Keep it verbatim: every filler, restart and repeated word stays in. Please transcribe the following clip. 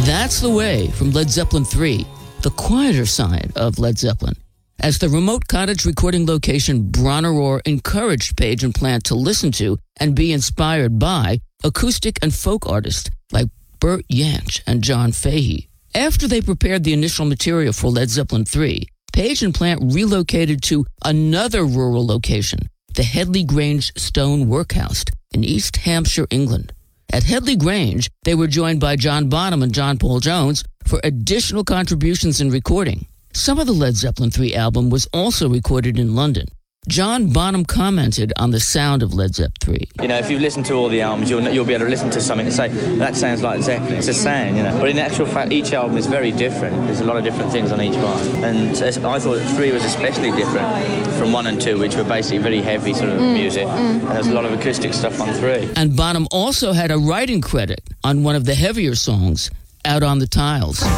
That's the Way from Led Zeppelin three, the quieter side of Led Zeppelin, as the remote cottage recording location Bronneror encouraged Page and Plant to listen to and be inspired by acoustic and folk artists like Burt Jansch and John Fahey. After they prepared the initial material for Led Zeppelin three, Page and Plant relocated to another rural location, the Headley Grange Stone Workhouse in East Hampshire, England. At Headley Grange, they were joined by John Bonham and John Paul Jones for additional contributions in recording. Some of the Led Zeppelin three album was also recorded in London. John Bonham commented on the sound of Led Zeppelin three. You know, if you listen to all the albums, you'll, you'll be able to listen to something and say, that sounds like Zeppelin. It's a sound, you know. But in actual fact, each album is very different. There's a lot of different things on each one. And I thought three was especially different from one and two, which were basically very heavy sort of mm, music. Mm, and there's a lot of acoustic stuff on three. And Bonham also had a writing credit on one of the heavier songs, Out on the Tiles.